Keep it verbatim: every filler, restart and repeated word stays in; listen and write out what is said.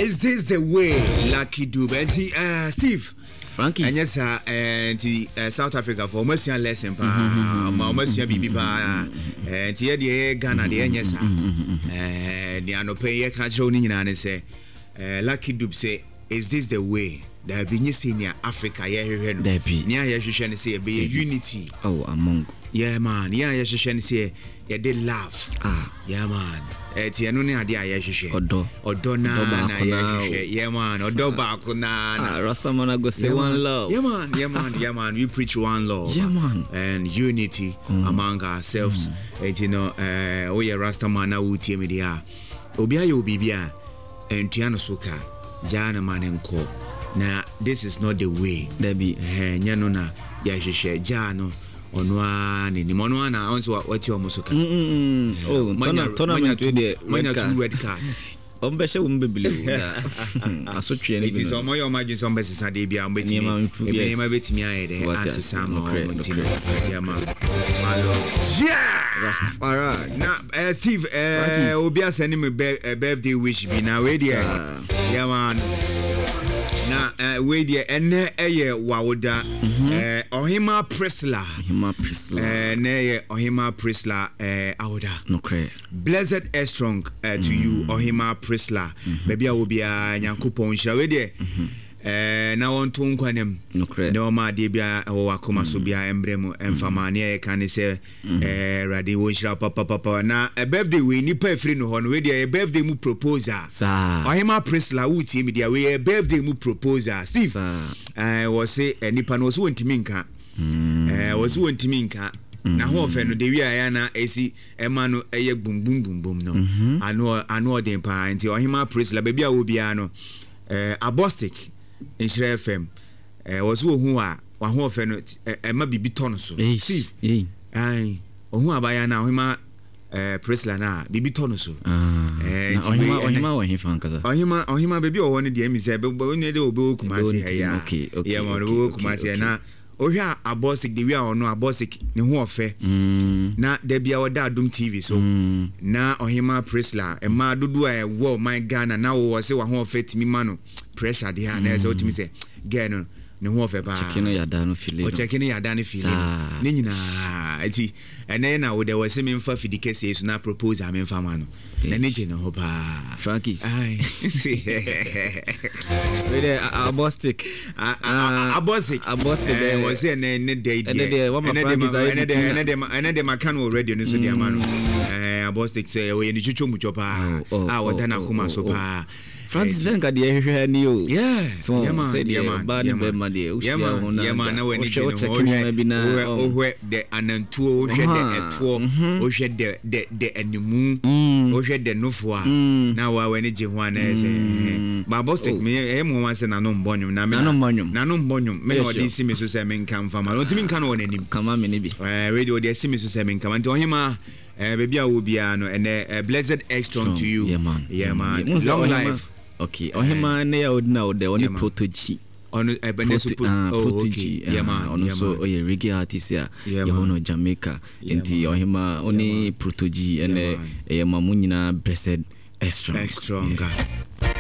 Is this the way? Lucky Dube and uh, Steve Frankie. And yes, uh, and uh, South Africa for almost a lesson, pa, almost a baby, pa, and here the Ghana, the yes, and the Anope Katroni and say, Lucky Dube say, is this the way? There have been senior Africa, yeah, there be near Yashan say, be a unity. Oh, among. Yeah, man, yeah, Yashan say, yeah, they laugh. Ah, yeah, man. It's a new idea, Yashan. Odo, Odona, yeah, man, Odo Bakuna, Rastamana go say one love. Yeah, man, yeah, man, yeah, man, we preach one love. Yeah, man, and unity mm. among ourselves. Mm. And you know, uh, we are Rastamana, Uti Media, Obia, Ubibia, and Tiano Suka, Jana Man and Co. Now, this is not the way. Debbie, eh, Yanona, Yashe, Jano, Onwan, and Monoana, also what you almost can. Oh, tournament with the red cards. Ombesha wumbe believe asotwe ni it is on my imagine some best Saturday bia mbeti me me beti me ayede as sam or montino yeah man yeah Rastafari na uh, Steve uh, obi aseni me birthday wish be na we there yeah man na uh, we there ene eye wawoda eh Ohima Prisla Ohima Prisla eh na eye Ohima Prisla eh awoda no cre blessed and strong uh, to you Ohima Prisla baby obi a nyankopon hira we there eh na won to nkwanem no cre no ma de bia o akoma so bia embrem emfama na e kan se eh radi wo hira papa papa na a birthday we ni pa free no ho no we there a birthday mu proposal sa Ohima Prisla wuti mi there we a birthday mu proposal Steve eh was say nipa no so wontimi nka eh was wontimi nka na ho fe no de wi aya na esi ema no eye bum bum bum bum no ano ano den pa nti Ohima Prisla baby a wo bia no eh Abostic in Shire F M eh was wo hu a wa ho fe no ema bibi ton so Steve eh ai ohu abaya na Ohima eh Prisla na bibi ton so eh Ohima Ohima wa hifa nkaza Ohima Ohima baby o woni de mi se be woni de obo kumasi he ya okay okay yeah mo obo kumasi na ohia Abostic de wi a ono Abostic ne ho ofe na da bia oda Adum T V so na Ohima Prisla e ma dudu a wo my Ghana na wo se wa ho ofe timi ma no pressure de ha na se otimi se get no ne ho ofe ba chekino ya da no feeling o chekino ya da no feeling ne nyina ati ene na wo de wo se me mfa fidike se so na propose am mfa ma no na ne je no ho ba Frankies ai we the Abostic Abostic Abostic was say ne ne dey there ene de ene de ene de makan already no so dia ma no eh Abostic say we ni chuchu mu chopa ah wada na kuma so pa Francis Zenga de hwehwe ni o yes yeah man yeah man ba ni be ma de o sia ho na yeah man na we ni je no o hwe de anantuo o hwe de etuo o hwe de de de animu o hwe de nofo a na wa we ni je ho na say ba Abostic me e mo wan say na no mbonyum na me na no mbonyum na no mbonyum me no dey see me so say me nkan fama no timi nkan no nanim kama me ni bi eh radio dey see me so say me nkan nti Ohima eh baby a wo bia no and blessed extra to you yeah man yeah man long life. Okay, Ohima na ya odina ode oni protoji ono ebene super oh okay yeah man ono so oye reggae artist ya ya hono Jamaica enti Ohima oni protoji ene e mamu nyina blessed extra extra